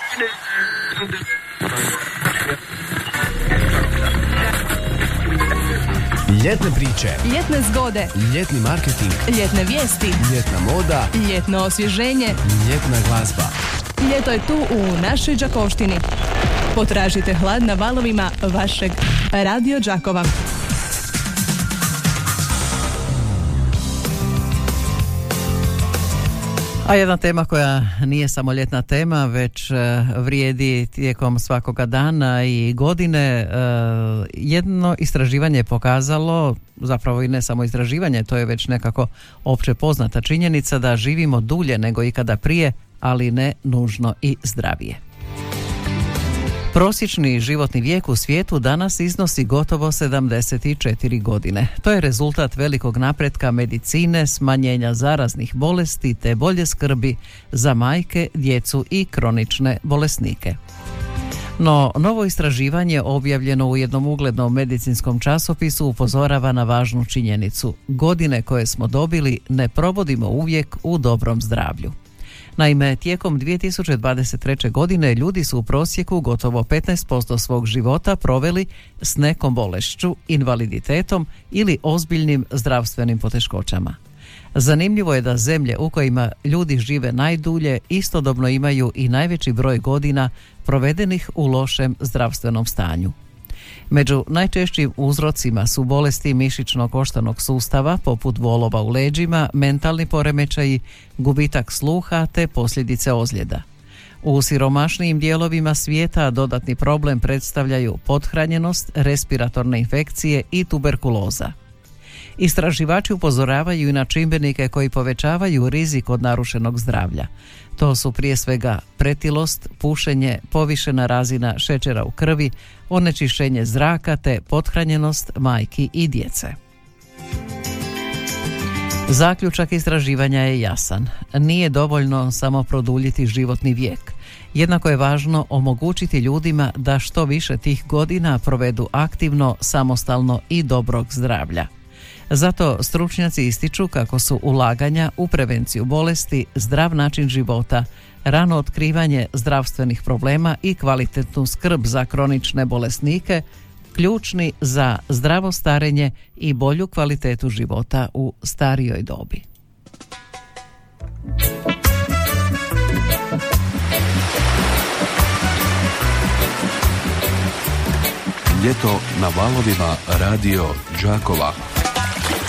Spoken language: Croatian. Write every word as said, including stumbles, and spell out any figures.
Ljetne priče, ljetne zgode, ljetni marketing, ljetne vijesti, ljetna moda, ljetno osvježenje, ljetna glazba. Ljeto je tu u našoj Đakovštini. Potražite hlad na valovima vašeg Radio Đakova. A jedna tema koja nije samo ljetna tema, već vrijedi tijekom svakoga dana i godine. Jedno istraživanje je pokazalo, zapravo i ne samo istraživanje, to je već nekako opće poznata činjenica da živimo dulje nego ikada prije, ali ne nužno i zdravije. Prosječni životni vijek u svijetu danas iznosi gotovo sedamdeset četiri godine. To je rezultat velikog napretka medicine, smanjenja zaraznih bolesti te bolje skrbi za majke, djecu i kronične bolesnike. No, novo istraživanje objavljeno u jednom uglednom medicinskom časopisu upozorava na važnu činjenicu. Godine koje smo dobili ne provodimo uvijek u dobrom zdravlju. Naime, tijekom dvije tisuće dvadeset treće. godine ljudi su u prosjeku gotovo petnaest posto svog života proveli s nekom bolešću, invaliditetom ili ozbiljnim zdravstvenim poteškoćama. Zanimljivo je da zemlje u kojima ljudi žive najdulje istodobno imaju i najveći broj godina provedenih u lošem zdravstvenom stanju. Među najčešćim uzrocima su bolesti mišićno-koštanog sustava, poput bolova u leđima, mentalni poremećaji, gubitak sluha te posljedice ozljeda. U siromašnijim dijelovima svijeta dodatni problem predstavljaju pothranjenost, respiratorne infekcije i tuberkuloza. Istraživači upozoravaju i na čimbenike koji povećavaju rizik od narušenog zdravlja. To su prije svega pretilost, pušenje, povišena razina šećera u krvi, onečišćenje zraka te pothranjenost majki i djece. Zaključak istraživanja je jasan. Nije dovoljno samo produljiti životni vijek. Jednako je važno omogućiti ljudima da što više tih godina provedu aktivno, samostalno i dobrog zdravlja. Zato stručnjaci ističu kako su ulaganja u prevenciju bolesti, zdrav način života, rano otkrivanje zdravstvenih problema i kvalitetnu skrb za kronične bolesnike ključni za zdravo starenje i bolju kvalitetu života u starijoj dobi. Ljeto na valovima Radio Đakova.